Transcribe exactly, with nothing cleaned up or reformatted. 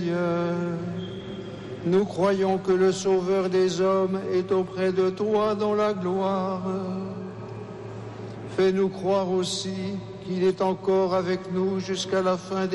Nous croyons que le Sauveur des hommes est auprès de toi dans la gloire. Fais-nous croire aussi qu'il est encore avec nous jusqu'à la fin des